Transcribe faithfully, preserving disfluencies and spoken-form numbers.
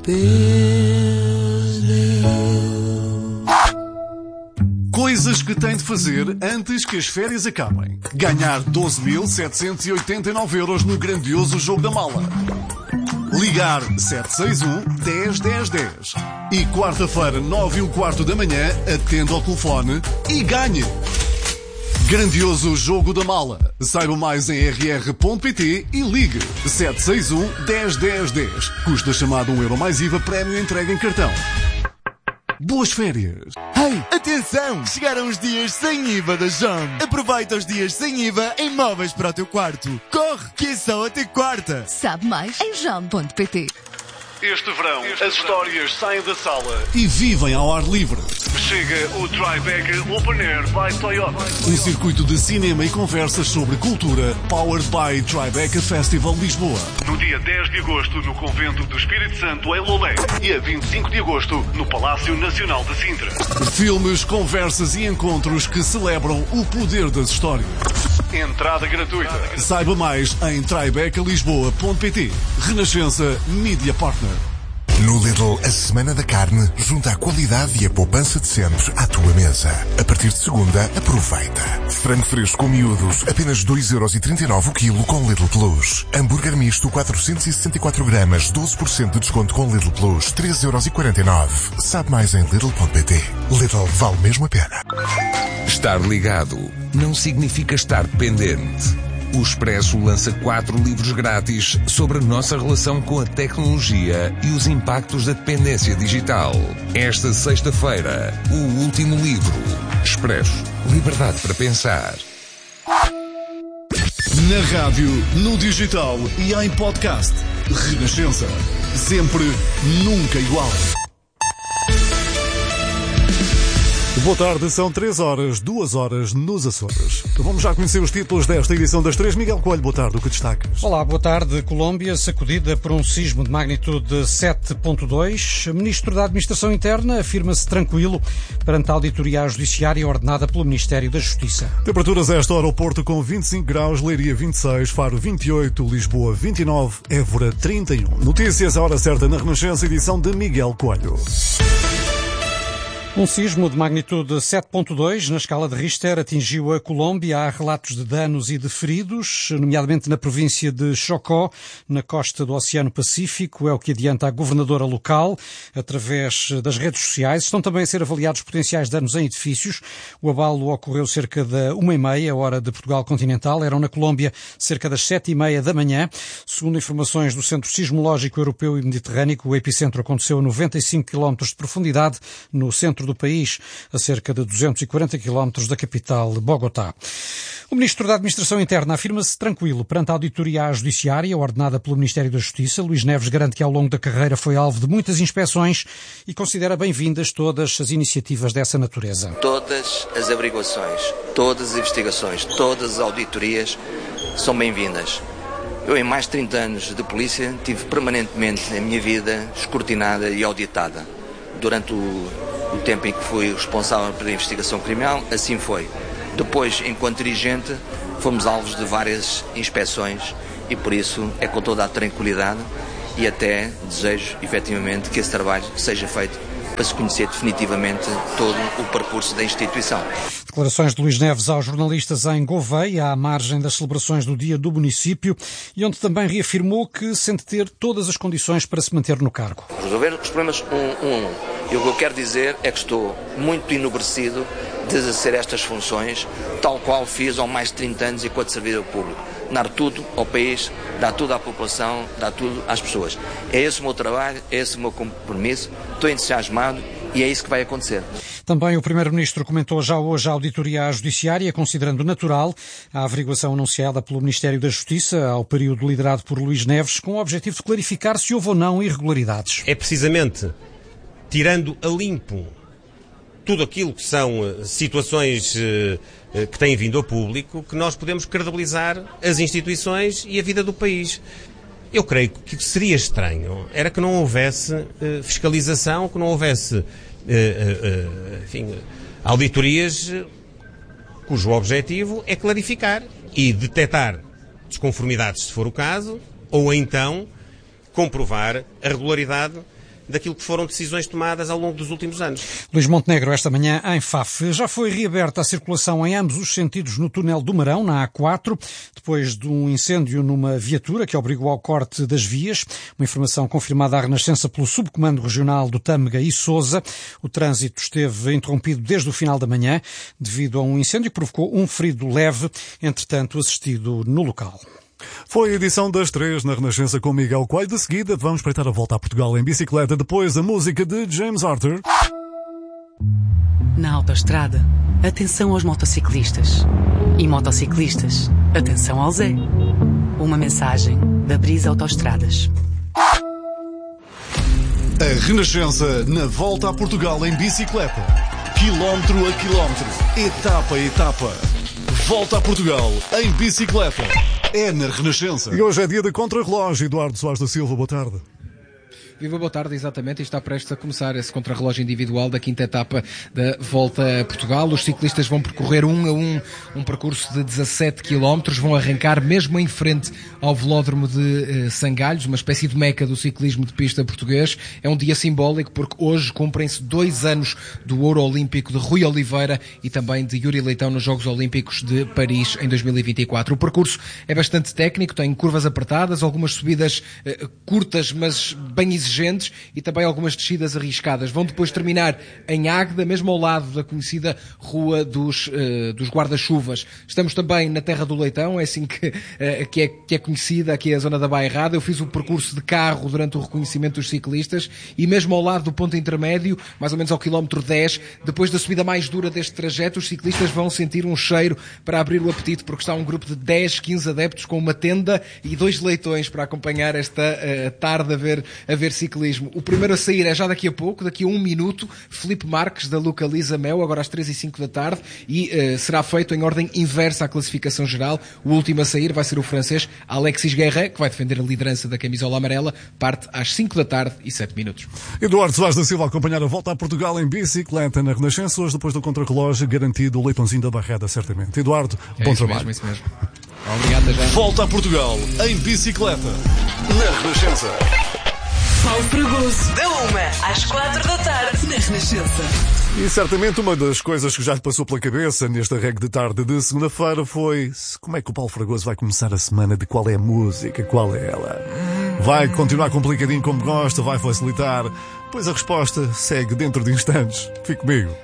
Coisas que tem de fazer antes que as férias acabem. Ganhar doze mil setecentos e oitenta e nove euros no grandioso jogo da mala. Ligar sete seis um, dez, dez, dez. E quarta-feira, nove e um quarto da manhã, atenda ao telefone e ganhe. Grandioso jogo da mala. Saiba mais em r r ponto p t e ligue sete seis um, dez, dez, dez. Custa chamada um euro mais I V A, prémio entregue em cartão. Boas férias! Hey, atenção! Chegaram os dias sem I V A da Jom. Aproveita os dias sem I V A em móveis para o teu quarto. Corre, que é só até quarta. Sabe mais em jom ponto p t. Este verão, as histórias saem da sala e vivem ao ar livre. Chega o Tribeca Open Air by Toyota. Um circuito de cinema e conversas sobre cultura, powered by Tribeca Festival Lisboa. No dia dez de agosto, no Convento do Espírito Santo, em Lolé. E a vinte e cinco de agosto, no Palácio Nacional de Sintra. Filmes, conversas e encontros que celebram o poder das histórias. Entrada gratuita. Saiba mais em tribeca lisboa ponto p t. Renascença Media Partner. No Lidl, a Semana da Carne junta a qualidade e a poupança de sempre à tua mesa. A partir de segunda, aproveita. Frango fresco com miúdos, apenas dois euros e trinta e nove o quilo com Lidl Plus. Hambúrguer misto quatrocentos e sessenta e quatro gramas, doze por cento de desconto com Lidl Plus, três euros e quarenta e nove. Sabe mais em lidl ponto p t. Lidl, vale mesmo a pena. Estar ligado não significa estar pendente. O Expresso lança quatro livros grátis sobre a nossa relação com a tecnologia e os impactos da dependência digital. Esta sexta-feira, o último livro. Expresso. Liberdade para pensar. Na rádio, no digital e em podcast. Renascença. Sempre, nunca igual. Boa tarde, são três horas, duas horas nos Açores. Vamos já conhecer os títulos desta edição das três. Miguel Coelho, boa tarde, o que destacas? Olá, boa tarde. Colômbia sacudida por um sismo de magnitude sete ponto dois. Ministro da Administração Interna afirma-se tranquilo perante a auditoria judiciária ordenada pelo Ministério da Justiça. Temperaturas a esta hora, o Porto com vinte e cinco graus, Leiria vinte e seis, Faro vinte e oito, Lisboa vinte e nove, Évora trinta e um. Notícias à hora certa na Renascença, edição de Miguel Coelho. Um sismo de magnitude sete ponto dois na escala de Richter atingiu a Colômbia. Há relatos de danos e de feridos, nomeadamente na província de Chocó, na costa do Oceano Pacífico. É o que adianta a governadora local através das redes sociais. Estão também a ser avaliados potenciais danos em edifícios. O abalo ocorreu cerca da uma e meia, hora de Portugal continental. Eram na Colômbia cerca das sete e meia da manhã. Segundo informações do Centro Sismológico Europeu e Mediterrâneo, o epicentro aconteceu a noventa e cinco quilómetros de profundidade, no centro do país, a cerca de duzentos e quarenta quilómetros da capital, Bogotá. O Ministro da Administração Interna afirma-se tranquilo perante a auditoria judiciária ordenada pelo Ministério da Justiça. Luís Neves garante que ao longo da carreira foi alvo de muitas inspeções e considera bem-vindas todas as iniciativas dessa natureza. Todas as averiguações, todas as investigações, todas as auditorias são bem-vindas. Eu, em mais de trinta anos de polícia, tive permanentemente a minha vida escrutinada e auditada. Durante o o tempo em que fui responsável pela investigação criminal, assim foi. Depois, enquanto dirigente, fomos alvos de várias inspeções e por isso é com toda a tranquilidade e até desejo, efetivamente, que esse trabalho seja feito para se conhecer definitivamente todo o percurso da instituição. Declarações de Luís Neves aos jornalistas em Gouveia, à margem das celebrações do Dia do Município, e onde também reafirmou que sente ter todas as condições para se manter no cargo. Resolver os problemas um, um, um. E o que eu quero dizer é que estou muito enobrecido de exercer estas funções, tal qual fiz há mais de trinta anos enquanto servidor público. Dar tudo ao país, dar tudo à população, dar tudo às pessoas. É esse o meu trabalho, é esse o meu compromisso, estou entusiasmado e é isso que vai acontecer. Também o Primeiro-Ministro comentou já hoje a auditoria judiciária, considerando natural a averiguação anunciada pelo Ministério da Justiça ao período liderado por Luís Neves, com o objetivo de clarificar se houve ou não irregularidades. É precisamente tirando a limpo tudo aquilo que são situações que têm vindo ao público, que nós podemos credibilizar as instituições e a vida do país. Eu creio que seria estranho era que não houvesse fiscalização, que não houvesse enfim, auditorias cujo objetivo é clarificar e detectar desconformidades, se for o caso, ou então comprovar a regularidade daquilo que foram decisões tomadas ao longo dos últimos anos. Luís Montenegro, esta manhã em Faf. Já foi reaberta a circulação em ambos os sentidos no túnel do Marão, na A quatro, depois de um incêndio numa viatura que obrigou ao corte das vias. Uma informação confirmada à Renascença pelo Subcomando Regional do Tâmega e Sousa. O trânsito esteve interrompido desde o final da manhã devido a um incêndio que provocou um ferido leve, entretanto assistido no local. Foi a edição das três na Renascença com Miguel Coelho. De seguida, vamos espreitar a volta a Portugal em bicicleta. Depois, a música de James Arthur. Na autoestrada, atenção aos motociclistas. E motociclistas, atenção ao Zé. Uma mensagem da Brisa Autoestradas. A Renascença na volta a Portugal em bicicleta. Quilómetro a quilómetro, etapa a etapa. Volta a Portugal em bicicleta. É na Renascença. E hoje é dia de contrarrelógio. Eduardo Soares da Silva, boa tarde. Viva, boa tarde, exatamente, e está prestes a começar esse contrarrelógio individual da quinta etapa da Volta a Portugal. Os ciclistas vão percorrer um a um um percurso de dezassete quilómetros, vão arrancar mesmo em frente ao velódromo de eh, Sangalhos, uma espécie de meca do ciclismo de pista português. É um dia simbólico porque hoje cumprem-se dois anos do ouro olímpico de Rui Oliveira e também de Yuri Leitão nos Jogos Olímpicos de Paris em dois mil e vinte e quatro. O percurso é bastante técnico, tem curvas apertadas, algumas subidas eh, curtas, mas bem exigentes, e também algumas descidas arriscadas. Vão depois terminar em Águeda, mesmo ao lado da conhecida Rua dos, uh, dos Guarda-Chuvas. Estamos também na Terra do Leitão, é assim que, uh, que, é, que é conhecida, aqui é a zona da Bairrada. Eu fiz o percurso de carro durante o reconhecimento dos ciclistas e mesmo ao lado do ponto intermédio, mais ou menos ao quilómetro dez, depois da subida mais dura deste trajeto, os ciclistas vão sentir um cheiro para abrir o apetite, porque está um grupo de dez, quinze adeptos com uma tenda e dois leitões para acompanhar esta uh, tarde a ver, a ver ciclismo. O primeiro a sair é já daqui a pouco, daqui a um minuto, Filipe Marques, da Luca Lisa Mel, agora às três e cinco da tarde, e uh, será feito em ordem inversa à classificação geral. O último a sair vai ser o francês Alexis Guerra, que vai defender a liderança da camisola amarela, parte às cinco da tarde e sete minutos. Eduardo Soares da Silva a acompanhar a Volta a Portugal em bicicleta na Renascença, hoje depois do contrarrelógio, garantido o leitãozinho da Barreda, certamente. Eduardo, é bom isso trabalho. Mesmo, isso mesmo. Obrigado, já. Volta a Portugal em bicicleta na Renascença. Paulo Fragoso, da uma às quatro da tarde, na Renascença. E certamente uma das coisas que já lhe passou pela cabeça neste arrego de tarde de segunda-feira foi como é que o Paulo Fragoso vai começar a semana, de qual é a música, qual é ela. Vai continuar complicadinho como gosta, vai facilitar? Pois a resposta segue dentro de instantes. Fique comigo.